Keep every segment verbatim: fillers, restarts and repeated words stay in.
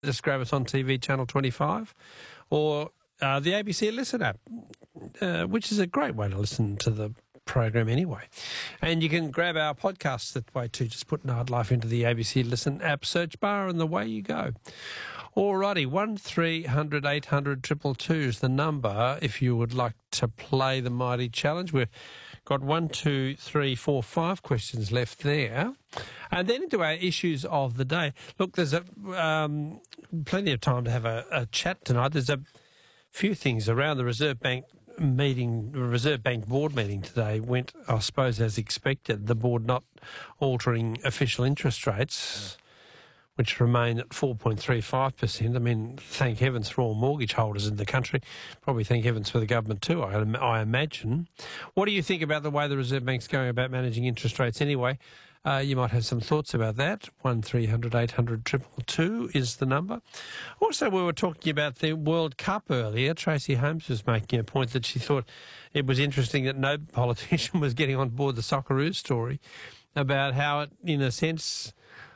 Just grab us on T V, Channel twenty-five, or uh, the A B C Listen app, uh, which is a great way to listen to the program anyway. And you can grab our podcasts that way too. Just put Nightlife into the A B C Listen app search bar and away you go. Alrighty, one three hundred eight hundred two two two is the number if you would like to play the Mighty Challenge. We've got one, two, three, four, five questions left there. And then into our issues of the day. Look, there's a um, plenty of time to have a, a chat tonight. There's a few things around. The Reserve Bank meeting, the Reserve Bank board meeting today went, I suppose, as expected. The board not altering official interest rates, which remain at four point three five percent. I mean, thank heavens for all mortgage holders in the country. Probably thank heavens for the government too, I, I imagine. What do you think about the way the Reserve Bank's going about managing interest rates anyway? Uh, you might have some thoughts about that. one three hundred eight hundred two two two is the number. Also, we were talking about the World Cup earlier. Tracy Holmes was making a point that she thought it was interesting that no politician was getting on board the Socceroos story about how it, in a sense,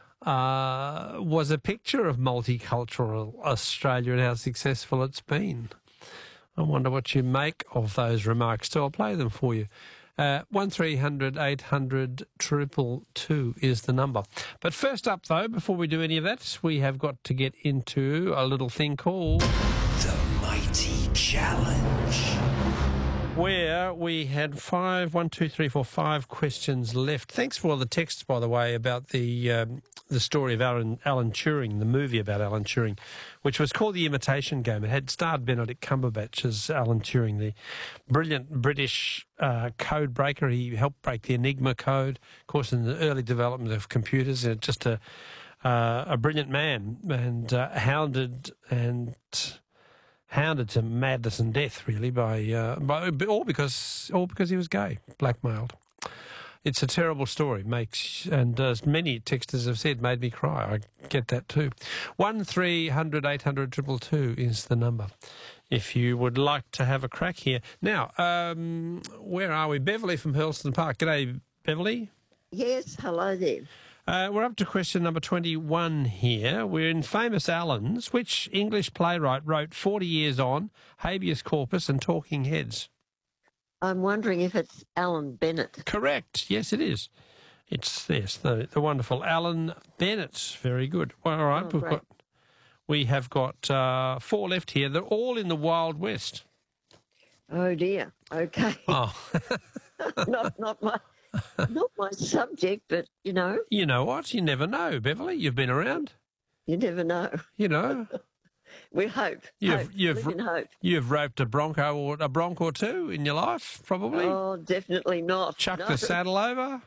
uh, was a picture of multicultural Australia and how successful it's been. I wonder what you make of those remarks. So I'll play them for you. Uh, one three hundred eight hundred two two two is the number. But first up, though, before we do any of that, we have got to get into a little thing called The Mighty Challenge, where we had five, one, two, three, four, five questions left. Thanks for all the texts, by the way, about the um, the story of Alan, Alan Turing, the movie about Alan Turing, which was called The Imitation Game. It had starred Benedict Cumberbatch as Alan Turing, the brilliant British uh, code breaker. He helped break the Enigma code, of course, in the early development of computers. Uh, just a uh, a brilliant man, and uh, hounded and hounded to madness and death, really, by, uh, by all because all because he was gay, blackmailed. It's a terrible story, makes and uh, as many texters have said, made me cry. I get that too. One three hundred eight hundred two two two is the number if you would like to have a crack here. Now, um, where are we? Beverly from Hurlston Park. G'day, Beverly. Yes, hello there. Uh, we're up to question number twenty-one here. We're in Famous Allens. Which English playwright wrote forty years On, Habeas Corpus and Talking Heads? I'm wondering if it's Alan Bennett. Correct. Yes, it is. It's yes, the, the wonderful Alan Bennett. Very good. Well, all right, Oh, we've great. got we have got uh, four left here. They're all in the Wild West. Oh dear. Okay. Oh, not not my not my subject, but you know, you know what? You never know, Beverly. You've been around. you never know. You know, We hope. You've- hope. you've- Live in hope. you've roped a bronco or a bronc or two in your life, probably. Oh, definitely not. Chuck No, the saddle over.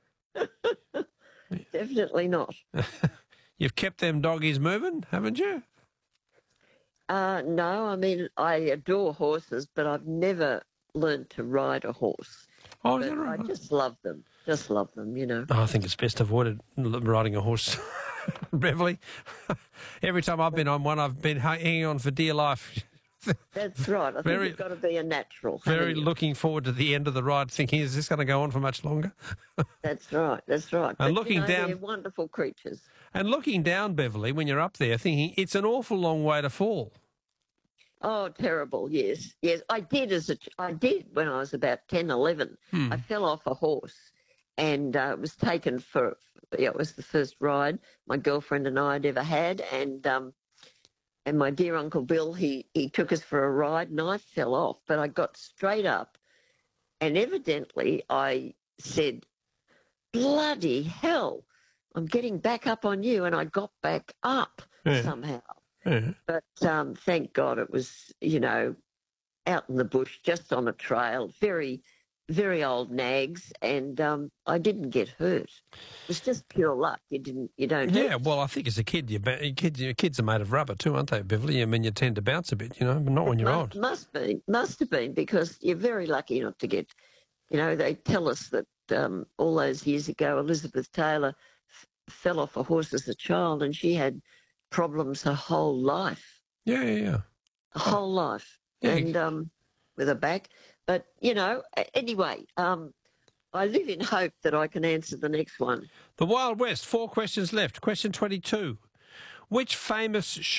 definitely not. You've kept them doggies moving, haven't you? Uh, no, I mean I adore horses, but I've never learned to ride a horse. Oh, is But that I right? just love them. Just love them, you know. Oh, I think it's best avoided riding a horse, Beverly. Every time I've been on one, I've been hanging on for dear life. That's right. I Very- think you've got to be a natural. Very haven't you? looking forward to the end of the ride, thinking, is this going to go on for much longer? That's right. That's right. And But, looking you know, down- they're wonderful creatures. And looking down, Beverly, when you're up there, thinking, it's an awful long way to fall. Oh, terrible! Yes, yes. I did as a ch- I did when I was about ten, eleven. Hmm. I fell off a horse, and uh, was taken for. Yeah, it was the first ride my girlfriend and I had ever had, and um, and my dear Uncle Bill, he he took us for a ride, and I fell off, but I got straight up, and evidently I said, "Bloody hell, I'm getting back up on you," and I got back up Yeah. somehow. Yeah. But um, thank God it was, you know, out in the bush, just on a trail, very, very old nags, and um, I didn't get hurt. It was just pure luck. You didn't, you don't. Yeah, hurt. well, I think as a kid, you ba- kids, your kids are made of rubber too, aren't they, Beverly? I mean, you tend to bounce a bit, you know, but not when you're must, old. Must be, must have been, because you're very lucky not to get. You know, they tell us that um, all those years ago, Elizabeth Taylor f- fell off a horse as a child, and she had problems her whole life. Yeah, yeah, yeah. a whole life, Yeah. and um, with her back. But, you know, a- anyway, um, I live in hope that I can answer the next one. The Wild West, four questions left. Question twenty-two. Which famous